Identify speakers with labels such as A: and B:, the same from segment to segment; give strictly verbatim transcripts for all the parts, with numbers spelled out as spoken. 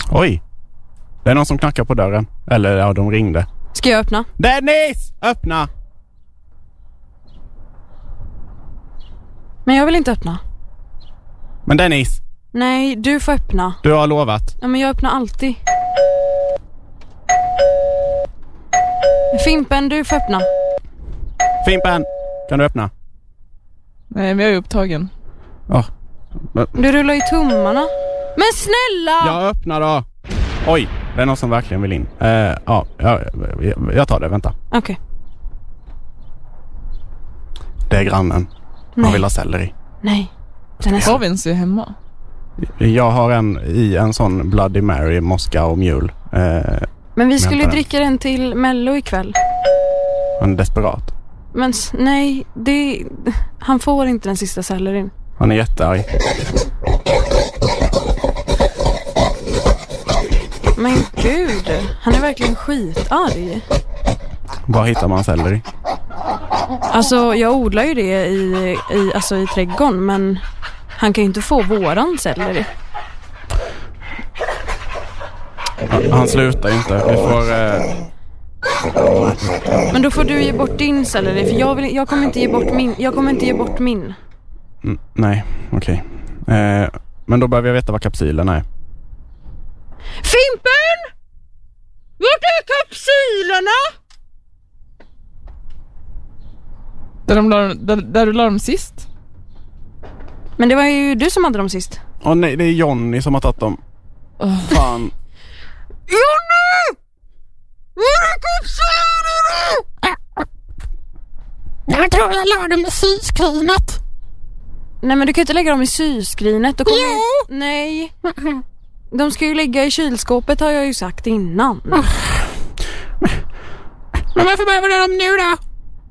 A: Oj. Det är någon som knackar på dörren. Eller ja, de ringde.
B: Ska jag öppna?
A: Dennis! Öppna!
B: Men jag vill inte öppna.
A: Men Dennis!
B: Nej, du får öppna.
A: Du har lovat.
B: Ja, men jag öppnar alltid. Fimpen, du får öppna.
A: Fimpen, kan du öppna?
C: Nej, men jag är upptagen.
A: Ja.
B: Du rullar ju tummarna. Men snälla!
A: Jag öppnar då. Oj, det är någon som verkligen vill in. Uh, ja, jag, jag tar det, vänta.
B: Okej. Okay.
A: Det är grannen. Han
B: Nej.
A: vill ha selleri.
B: Nej. Den är så...
C: Har vi en sy hemma?
A: Jag har en i en sån Bloody Mary, Moscow och mjul. Uh,
B: Men vi skulle dricka den till Mello ikväll.
A: Han är desperat.
B: Men nej, det, han får inte den sista sellerin.
A: Han är jättearg.
B: Men gud, han är verkligen skitarg.
A: Var hittar man selleri?
B: Alltså, jag odlar ju det i, i, alltså, i trädgården, men han kan ju inte få våran selleri.
A: Han, han slutar inte. Vi får... Eh...
B: Men då får du ge bort din selleri, för jag, vill, jag kommer inte ge bort min. Jag kommer inte ge bort min.
A: Mm, nej, okej. Okay. Eh, men då behöver jag veta vad kapsylen är.
B: Fimpen! Vart är kapsylerna?
C: Där, de la, där, där du la dem sist?
B: Men det var ju du som hade dem sist.
A: Åh oh, nej, det är Johnny som har tagit dem.
C: Oh.
A: Fan.
B: Johnny! Var är kapsylerna?
D: Jag tror jag la dem i syskrinet.
B: Nej, men du kan inte lägga dem i syskrinet. Då kommer...
D: Jo!
B: Nej. De ska ju ligga i kylskåpet, har jag ju sagt innan.
D: Men varför behöver du dem nu då?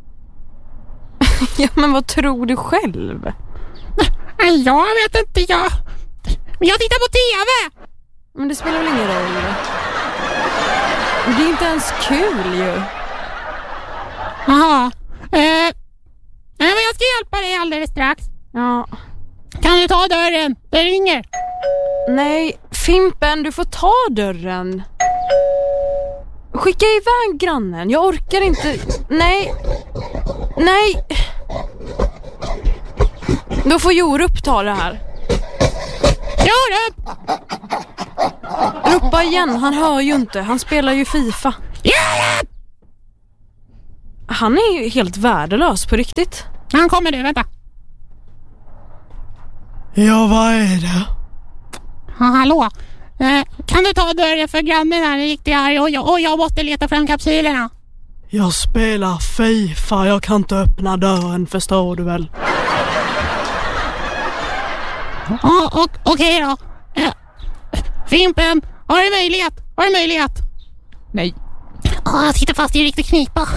B: Ja, men vad tror du själv?
D: Jag vet inte, jag... Men jag tittar på tv!
B: Men det spelar väl ingen roll? Det är inte ens kul ju.
D: Jaha. Eh, men jag ska hjälpa dig alldeles strax.
B: Ja.
D: Kan du ta dörren? Det ringer.
B: Nej, Fimpen, du får ta dörren. Skicka iväg grannen. Jag orkar inte. Nej. Nej. Då får Jorup ta det här.
D: Jorup!
B: Ropa igen, han hör ju inte. Han spelar ju FIFA.
D: Jorup!
B: Han är ju helt värdelös på riktigt.
D: Han kommer nu, vänta.
B: Ja, vad är det?
D: Ja, hallå. Eh, kan du ta dörren för grannen här? Gick det här och jag, och jag måste leta fram kapsylerna.
B: Jag spelar FIFA. Jag kan inte öppna dörren, förstår du väl?
D: Ja, och, okej då. Eh, Fimpen, har du möjlighet? Har du möjlighet?
C: Nej.
D: Oh, jag sitter fast i en riktig knipa.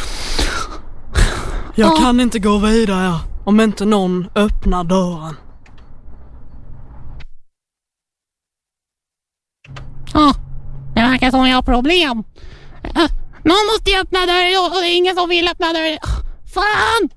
B: Jag
D: oh.
B: kan inte gå vidare om inte någon öppnar dörren.
D: Ja, oh, det verkar som jag har problem. Uh, någon måste öppna dörren och det är ingen som vill öppna dörren. Oh, fan!